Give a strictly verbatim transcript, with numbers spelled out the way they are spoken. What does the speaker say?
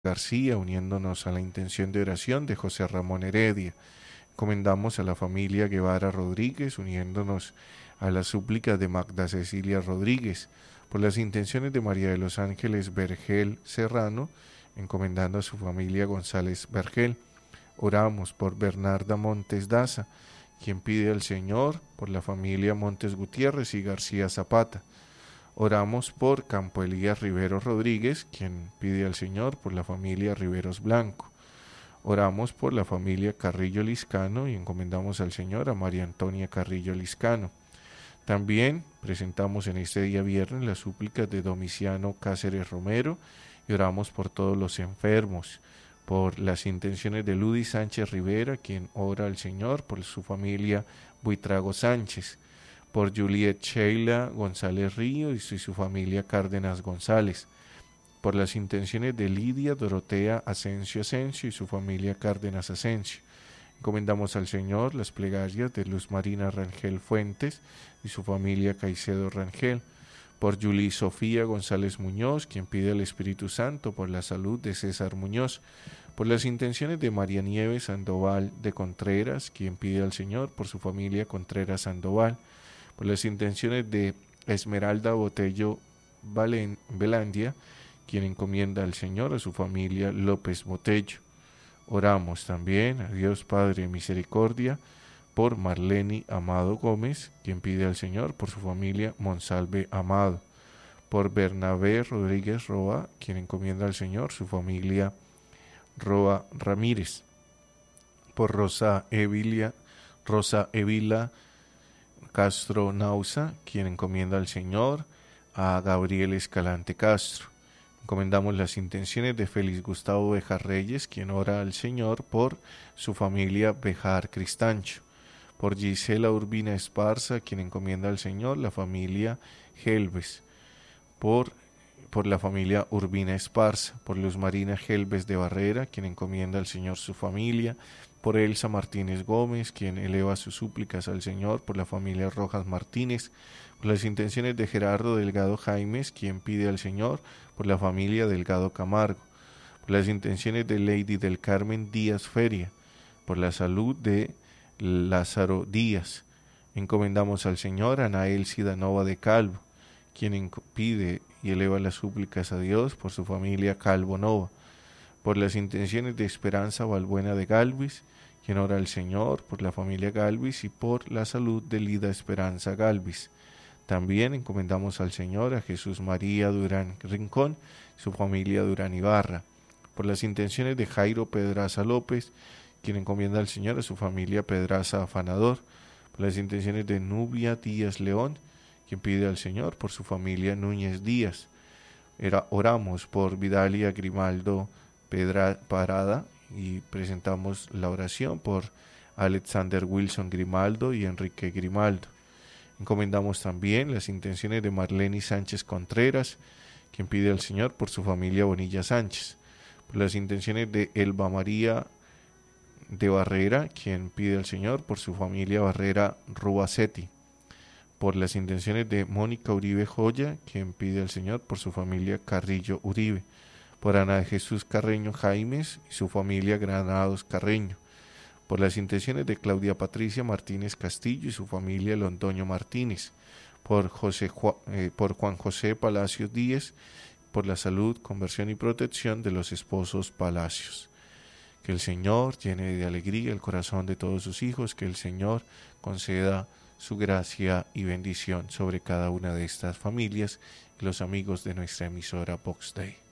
García, uniéndonos a la intención de oración de José Ramón Heredia. Encomendamos a la familia Guevara Rodríguez, uniéndonos a las súplicas de Magda Cecilia Rodríguez, por las intenciones de María de los Ángeles Vergel Serrano, encomendando a su familia González Vergel. Oramos por Bernarda Montes Daza, quien pide al Señor por la familia Montes Gutiérrez y García Zapata. Oramos por Campo Elías Riveros Rodríguez, quien pide al Señor por la familia Riveros Blanco. Oramos por la familia Carrillo Liscano y encomendamos al Señor a María Antonia Carrillo Liscano. También presentamos en este día viernes las súplicas de Domiciano Cáceres Romero y oramos por todos los enfermos, por las intenciones de Ludy Sánchez Rivera, quien ora al Señor por su familia Buitrago Sánchez, por Juliet Sheila González Río y su, su familia Cárdenas González, por las intenciones de Lidia Dorotea Asensio Asensio y su familia Cárdenas Asensio. Encomendamos al Señor las plegarias de Luz Marina Rangel Fuentes y su familia Caicedo Rangel, por Julie Sofía González Muñoz, quien pide al Espíritu Santo por la salud de César Muñoz, por las intenciones de María Nieves Sandoval de Contreras, quien pide al Señor por su familia Contreras Sandoval, por las intenciones de Esmeralda Botello Valen, Belandia, quien encomienda al Señor a su familia López Botello. Oramos también a Dios Padre de Misericordia por Marleni Amado Gómez, quien pide al Señor por su familia Monsalve Amado, por Bernabé Rodríguez Roa, quien encomienda al Señor su familia Roa Ramírez, por Rosa Evilia, Rosa Evila Castro Nausa, quien encomienda al Señor a Gabriel Escalante Castro. Encomendamos las intenciones de Félix Gustavo Bejar Reyes, quien ora al Señor por su familia Bejar Cristancho, por Gisela Urbina Esparza, quien encomienda al Señor la familia Gelbes, por, por la familia Urbina Esparza, por Luz Marina Gelbes de Barrera, quien encomienda al Señor su familia, por Elsa Martínez Gómez, quien eleva sus súplicas al Señor por la familia Rojas Martínez, por las intenciones de Gerardo Delgado Jaimes, quien pide al Señor por la familia Delgado Camargo, por las intenciones de Lady del Carmen Díaz Feria, por la salud de Lázaro Díaz. Encomendamos al Señor a Anael Cidanova de Calvo, quien pide y eleva las súplicas a Dios por su familia Calvo Nova, por las intenciones de Esperanza Balbuena de Galvis, quien ora al Señor por la familia Galvis y por la salud de Lida Esperanza Galvis. También encomendamos al Señor a Jesús María Durán Rincón, su familia Durán Ibarra, por las intenciones de Jairo Pedraza López, quien encomienda al Señor a su familia Pedraza Afanador, por las intenciones de Nubia Díaz León, quien pide al Señor por su familia Núñez Díaz. Era, oramos por Vidalia Grimaldo Pedra Parada y presentamos la oración por Alexander Wilson Grimaldo y Enrique Grimaldo. Encomendamos también las intenciones de Marleni Sánchez Contreras, quien pide al Señor por su familia Bonilla Sánchez, por las intenciones de Elba María de Barrera, quien pide al Señor por su familia Barrera Rubacetti, por las intenciones de Mónica Uribe Joya, quien pide al Señor por su familia Carrillo Uribe, por Ana de Jesús Carreño Jaimes y su familia Granados Carreño, por las intenciones de Claudia Patricia Martínez Castillo y su familia Londoño Martínez, por, José, eh, por Juan José Palacios Díez, por la salud, conversión y protección de los esposos Palacios. Que el Señor llene de alegría el corazón de todos sus hijos, que el Señor conceda su gracia y bendición sobre cada una de estas familias y los amigos de nuestra emisora Vox Dei.